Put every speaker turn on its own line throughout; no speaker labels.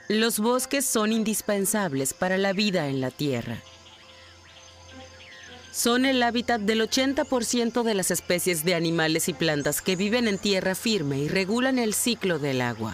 Los bosques son indispensables para la vida en la Tierra. Son el hábitat del 80% de las especies de animales y plantas que viven en tierra firme y regulan el ciclo del agua.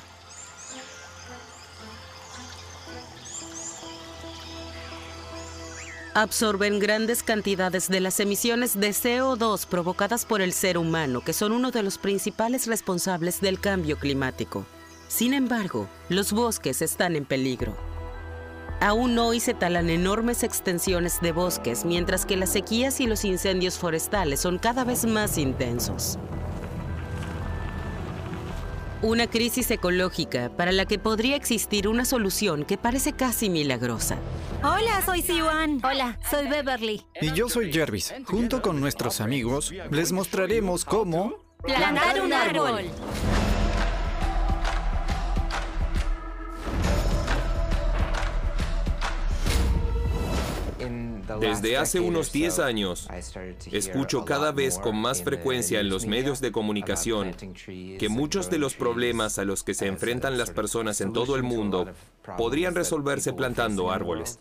Absorben grandes cantidades de las emisiones de CO2 provocadas por el ser humano, que son uno de los principales responsables del cambio climático. Sin embargo, los bosques están en peligro. Aún hoy se talan enormes extensiones de bosques, mientras que las sequías y los incendios forestales son cada vez más intensos. Una crisis ecológica para la que podría existir una solución que parece casi milagrosa.
Hola, soy Siwan. Hola, soy Beverly.
Y yo soy Jervis. Junto con nuestros amigos, les mostraremos cómo...
¡Plantar un árbol!
Desde hace unos 10 años, escucho cada vez con más frecuencia en los medios de comunicación que muchos de los problemas a los que se enfrentan las personas en todo el mundo podrían resolverse plantando árboles.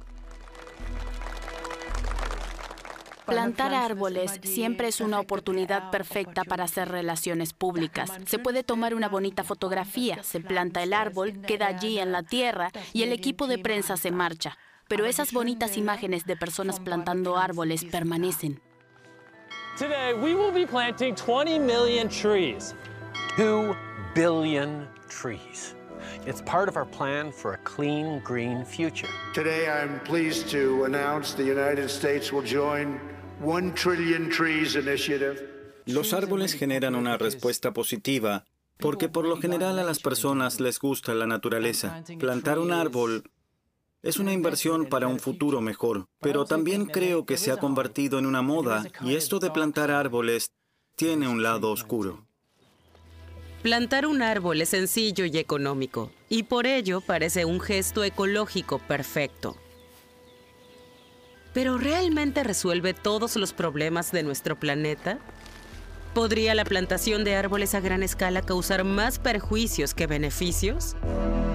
Plantar árboles siempre es una oportunidad perfecta para hacer relaciones públicas. Se puede tomar una bonita fotografía, se planta el árbol, queda allí en la tierra y el equipo de prensa se marcha. Pero esas bonitas imágenes de personas plantando árboles permanecen.
Today we will be planting 20 million trees. 2 billion trees. It's part of our plan for a clean, green future.
Today I'm pleased to announce the United States will join 1 Trillion Trees Initiative.
Los árboles generan una respuesta positiva, porque por lo general a las personas les gusta la naturaleza. Plantar un árbol es una inversión para un futuro mejor, pero también creo que se ha convertido en una moda, y esto de plantar árboles tiene un lado oscuro.
Plantar un árbol es sencillo y económico, y por ello parece un gesto ecológico perfecto. ¿Pero realmente resuelve todos los problemas de nuestro planeta? ¿Podría la plantación de árboles a gran escala causar más perjuicios que beneficios?